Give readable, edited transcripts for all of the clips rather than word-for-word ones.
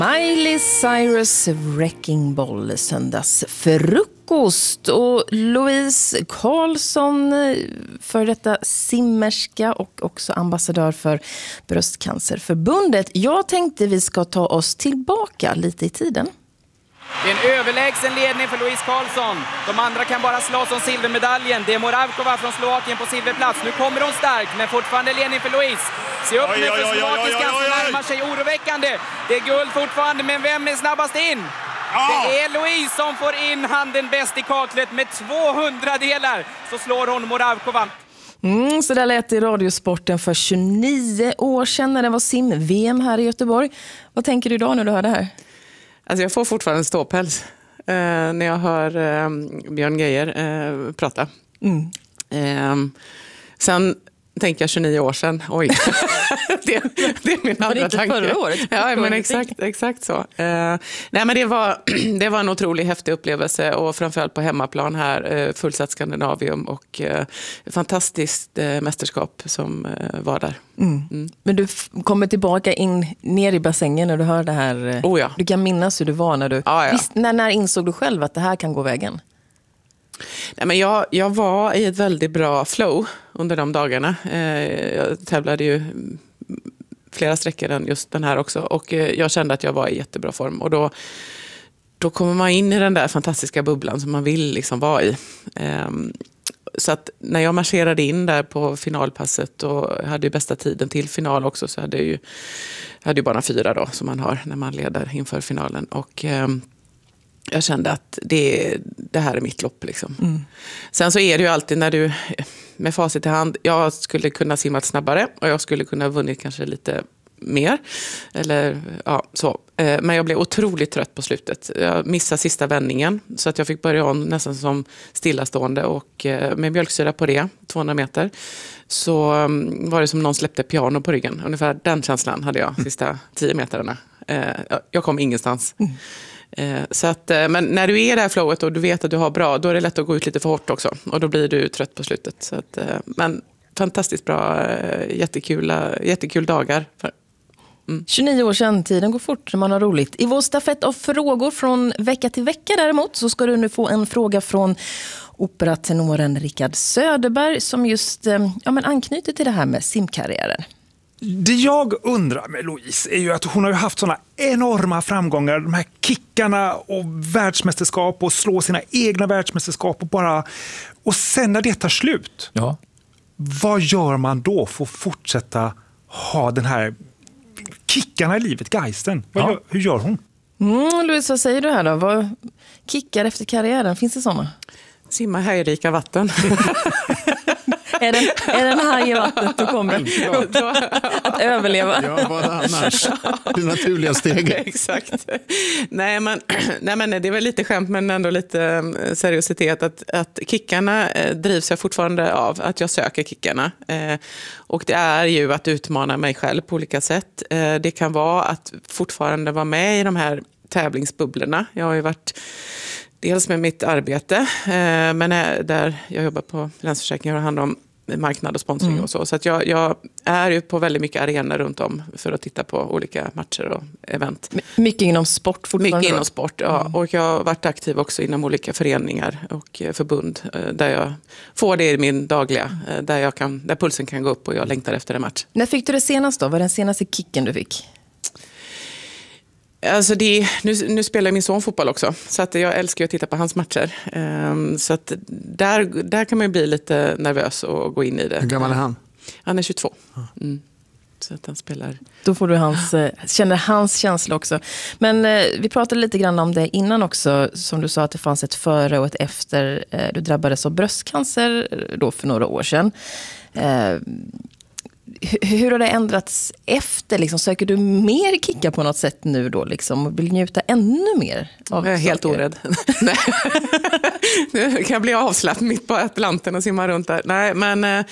Miley Cyrus Wrecking Ball, söndagsfrukost. Och Louise Karlsson, för detta simmerska och också ambassadör för Bröstcancerförbundet. Jag tänkte vi ska ta oss tillbaka lite i tiden. Det är en överlägsen ledning för Louise Karlsson. De andra kan bara slåss om silvermedaljen. Det är Moravkova från Slovakien på silverplats. Nu kommer hon starkt, men fortfarande ledning för Louise. Se upp nu för slovakiskan som närmar sig oroväckande. Det är guld fortfarande, men vem är snabbast in? Det är Louise som får in handen bäst i kaklet med 200 delar. Så slår hon Moravkova. Så där lät det i Radiosporten för 29 år sedan när det var sim-VM här i Göteborg. Vad tänker du idag när du hör det här? Alltså jag får fortfarande en ståpäls när jag hör Björn Geijer prata. Sen tänker jag 29 år sedan. Oj, det är min andra tanke. Förra året? Ja, men exakt så. Nej, men det var en otroligt häftig upplevelse och framförallt på hemmaplan här, fullsatt Skandinavium och fantastiskt mästerskap som var där. Men du kommer tillbaka in ner i bassängen när du hör det här. Oh ja. Du kan minnas hur du var när du... Ja. Visst, när insåg du själv att det här kan gå vägen? Nej, men jag var i ett väldigt bra flow under de dagarna. Jag tävlade ju flera sträckor än just den här också. Och jag kände att jag var i jättebra form. Och då kommer man in i den där fantastiska bubblan som man vill liksom vara i. Så att när jag marscherade in där på finalpasset och hade ju bästa tiden till final också, så hade jag ju bara 4 då som man har när man leder inför finalen. Och jag kände att det här är mitt lopp liksom. Sen så är det ju alltid när du med facit i hand, jag skulle kunna simmat snabbare och jag skulle kunna vunnit kanske lite mer eller ja, så. Men jag blev otroligt trött på slutet. Jag missade sista vändningen så att jag fick börja om nästan som stillastående och med mjölksyra på det 200 meter så var det som någon släppte piano på ryggen. Ungefär den känslan hade jag sista 10 meterna. Jag kom ingenstans. Så att, men när du är i det här flowet och du vet att du har bra, då är det lätt att gå ut lite för hårt också. Och då blir du trött på slutet. Så att, men fantastiskt bra, jättekul dagar. 29 år sedan, tiden går fort när man har roligt. I vår stafett av frågor från vecka till vecka däremot så ska du nu få en fråga från operatenoren Rickard Söderberg som just anknyter till det här med simkarriären. Det jag undrar med Louise är ju att hon har ju haft såna enorma framgångar, de här kickarna och världsmästerskap och slå sina egna världsmästerskap och sen när det tar slut, vad gör man då för att fortsätta ha den här kickarna i livet, geisten? Hur gör hon? Louise, vad säger du här då? Vad kickar efter karriären? Finns det såna? Simma hajrika vatten. Är den här i vattnet då kommer att överleva? Ja, vad annars? Det naturliga steget. Exakt. Nej, men det är väl lite skämt men ändå lite seriositet att kickarna drivs jag fortfarande av, att jag söker kickarna. Och det är ju att utmana mig själv på olika sätt. Det kan vara att fortfarande vara med i de här tävlingsbubblorna. Jag har ju varit dels med mitt arbete, men där jag jobbar på Länsförsäkringar och handlar om marknad och sponsring och så. Så att jag är ju på väldigt mycket arenor runt om för att titta på olika matcher och event. Mycket inom sport fortfarande? Mycket inom sport, ja. Och jag har varit aktiv också inom olika föreningar och förbund där jag får det i min dagliga, där pulsen kan gå upp och jag längtar efter en match. När fick du det senast då? Vad är den senaste kicken du fick? Alltså nu spelar min son fotboll också, så att jag älskar att titta på hans matcher. Så att där kan man ju bli lite nervös och gå in i det. Hur gammal är han? Han är 22. Så att han spelar. Då får du känner hans känsla också. Men vi pratade lite grann om det innan också, som du sa att det fanns ett före och ett efter. Du drabbades av bröstcancer då för några år sedan. Hur har det ändrats efter? Liksom, söker du mer kicka på något sätt nu då? Liksom, och vill njuta ännu mer av Jag är helt orädd. Nej. Nu kan jag bli avslappnad mitt på Atlanten och simma runt där. Nej, men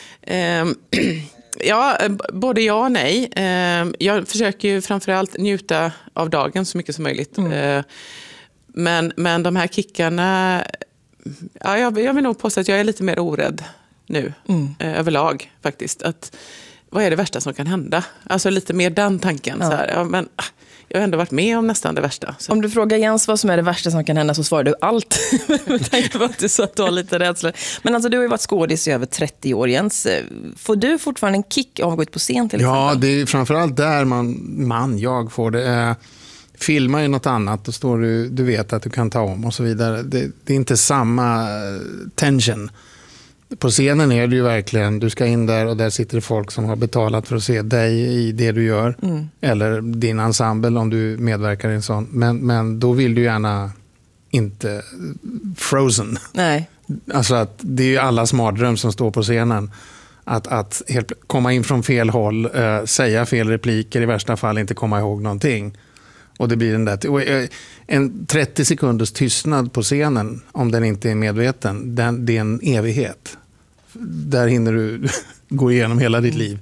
ja, både ja och nej. Jag försöker ju framförallt njuta av dagen så mycket som möjligt. Men de här kickarna, ja, jag vill nog påstå att jag är lite mer orädd nu överlag faktiskt. Vad är det värsta som kan hända? Alltså lite mer den tanken. Så här, jag har ändå varit med om nästan det värsta. Så. Om du frågar Jens vad som är det värsta som kan hända så svarar du allt. Med tanke på att du sa att du har lite rädsla. Men alltså du har ju varit skådis i över 30 år, Jens. Får du fortfarande en kick av att gå ut på scen till exempel? Ja, det är framförallt där jag får det. Filma är något annat, då står du vet att du kan ta om och så vidare. Det är inte samma tension. På scenen är det ju verkligen, du ska in där och där sitter det folk som har betalat för att se dig i det du gör. Eller din ensemble om du medverkar i en sån. Men då vill du gärna inte Frozen. Nej. Alltså att det är ju allas mardröm som står på scenen. Att helt komma in från fel håll, säga fel repliker, i värsta fall inte komma ihåg någonting. Och det blir den där en 30 sekunders tystnad på scenen, om den inte är medveten, det är en evighet. Där hinner du gå igenom hela ditt liv.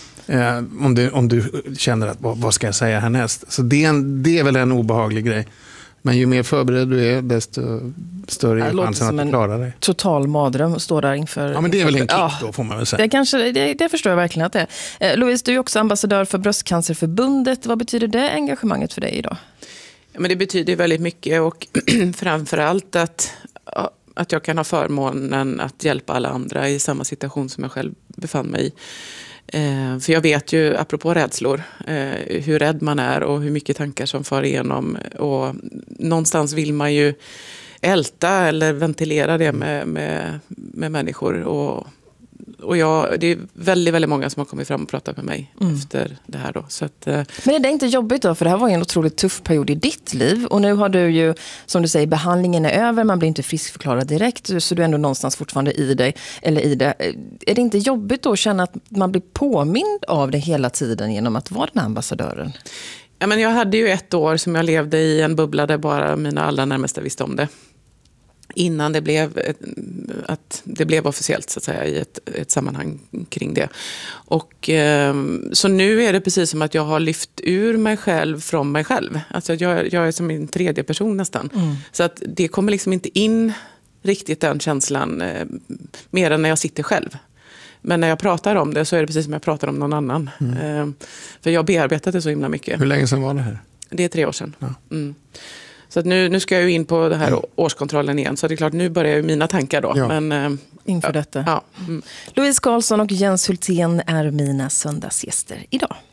Om du känner att vad ska jag säga härnäst? Så det är väl en obehaglig grej. Men ju mer förberedd du är, desto större är chansen att du klarar dig. Total madröm att stå där inför... Ja, men det är väl en kick då, får man väl säga. Det förstår jag verkligen att det är. Louise, du är också ambassadör för Bröstcancerförbundet. Vad betyder det engagemanget för dig idag? Ja, men det betyder väldigt mycket, och framförallt att jag kan ha förmånen att hjälpa alla andra i samma situation som jag själv befann mig i. För jag vet ju, apropå rädslor, hur rädd man är och hur mycket tankar som far igenom. Och någonstans vill man ju älta eller ventilera det med människor. Och det är väldigt, väldigt många som har kommit fram och pratat med mig efter det här då. Så att, men är det inte jobbigt då? För det här var ju en otroligt tuff period i ditt liv. Och nu har du ju, som du säger, behandlingen är över. Man blir inte friskförklarad direkt. Så du är ändå någonstans fortfarande i dig. Eller i det. Är det inte jobbigt då att känna att man blir påmind av det hela tiden genom att vara den här ambassadören? Ja, men jag hade ju 1 år som jag levde i en bubbla där bara mina allra närmaste visste om det. Innan det blev officiellt, så att säga, i ett sammanhang kring det. Och så nu är det precis som att jag har lyft ur mig själv från mig själv. Alltså jag är som en tredje person nästan. Så att det kommer liksom inte in riktigt den känslan mer än när jag sitter själv. Men när jag pratar om det så är det precis som jag pratar om någon annan. För jag har bearbetat det så himla mycket. Hur länge sedan var det här? Det är 3 år sedan. Ja. Så att nu ska jag ju in på det här årskontrollen igen. Så det är klart, nu börjar ju mina tankar då. Ja. Men, inför detta. Ja. Louise Karlsson och Jens Hultén är mina söndagsgäster idag.